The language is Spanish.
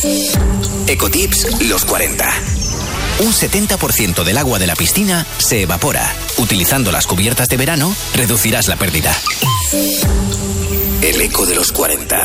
Ecotips los 40. Un 70% del agua de la piscina se evapora. Utilizando las cubiertas de verano, reducirás la pérdida. El eco de los 40.